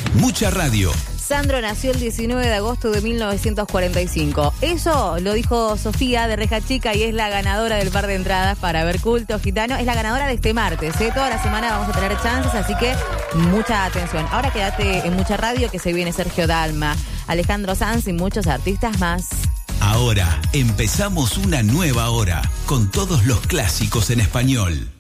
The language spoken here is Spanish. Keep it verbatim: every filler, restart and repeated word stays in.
Mucha radio. Sandro nació el diecinueve de agosto de mil novecientos cuarenta y cinco. Eso lo dijo Sofía de Reja Chica y es la ganadora del par de entradas para ver Culto Gitano. Es la ganadora de este martes, ¿eh? Toda la semana vamos a tener chances, así que mucha atención. Ahora quédate en Mucha Radio, que se viene Sergio Dalma, Alejandro Sanz y muchos artistas más. Ahora empezamos una nueva hora con todos los clásicos en español.